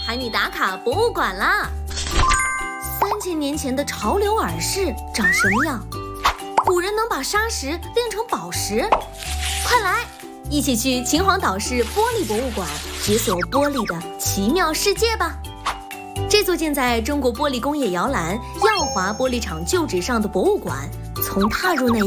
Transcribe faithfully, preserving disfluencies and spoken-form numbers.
喊你打卡博物馆啦！三千年前的潮流耳饰长什么样？古人能把砂石炼成宝石？快来，一起去秦皇岛市玻璃博物馆解锁玻璃的奇妙世界吧！这座建在中国玻璃工业摇篮耀华玻璃厂旧址上的博物馆，从踏入那